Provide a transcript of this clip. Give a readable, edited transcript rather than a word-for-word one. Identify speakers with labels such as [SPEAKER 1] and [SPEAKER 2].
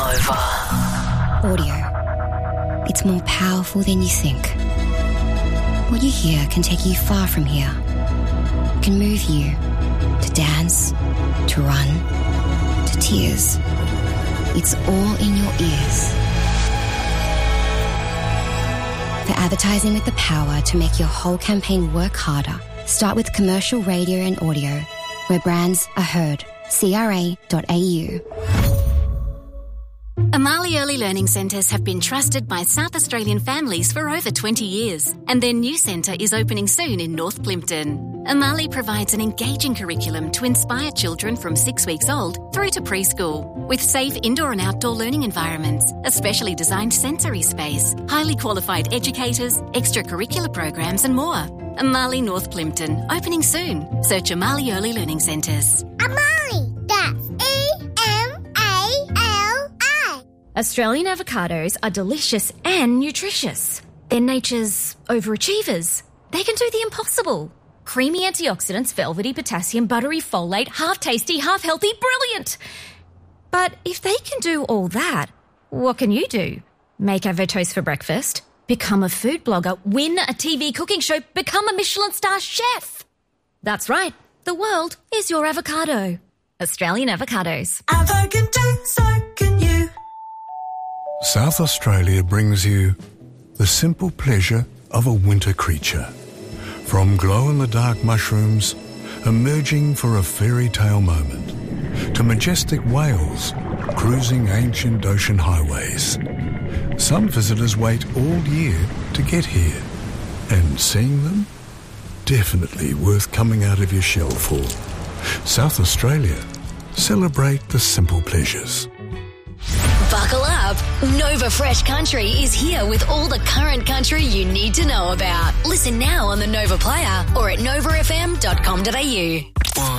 [SPEAKER 1] Nova.
[SPEAKER 2] Audio. It's more powerful than you think. What you hear can take you far from here. It can move you to dance, to run, to tears. It's all in your ears. For advertising with the power to make your whole campaign work harder, start with commercial radio and audio, where brands are heard. CRA.au.
[SPEAKER 3] Amali Early Learning Centres have been trusted by South Australian families for over 20 years, and their new centre is opening soon in North Plympton. Amali provides an engaging curriculum to inspire children from 6 weeks old through to preschool, with safe indoor and outdoor learning environments, a specially designed sensory space, highly qualified educators, extracurricular programs and more. Amali North Plympton, opening soon. Search Amali Early Learning Centres.
[SPEAKER 4] Amali, that's E-M-A-L-I.
[SPEAKER 5] Australian avocados are delicious and nutritious. They're nature's overachievers. They can do the impossible. Creamy antioxidants, velvety potassium, buttery folate, half tasty, half healthy, brilliant. But if they can do all that, what can you do? Make avotoast for breakfast? Become a food blogger? Win a TV cooking show? Become a Michelin star chef? That's right. The world is your avocado. Australian avocados.
[SPEAKER 1] Avocado, so can you.
[SPEAKER 6] South Australia brings you the simple pleasure of a winter creature. From glow-in-the-dark mushrooms emerging for a fairy tale moment, to majestic whales cruising ancient ocean highways. Some visitors wait all year to get here, and seeing them, definitely worth coming out of your shell for. South Australia, celebrate the simple pleasures.
[SPEAKER 7] Buckle up. Nova Fresh Country is here with all the current country you need to know about. Listen now on the Nova Player or at novafm.com.au.